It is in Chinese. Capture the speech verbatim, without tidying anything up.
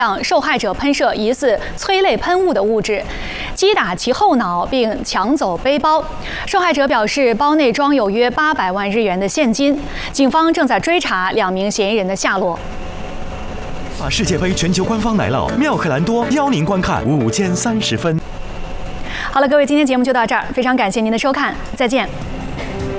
向受害者喷射疑似催泪喷雾的物质，击打其后脑并抢走背包。受害者表示，包内装有约八百万日元的现金。警方正在追查两名嫌疑人的下落。 法世界杯全球官方来了，妙可蓝多邀您观看午间三十分。 好了，各位，今天节目就到这儿，非常感谢您的收看，再见。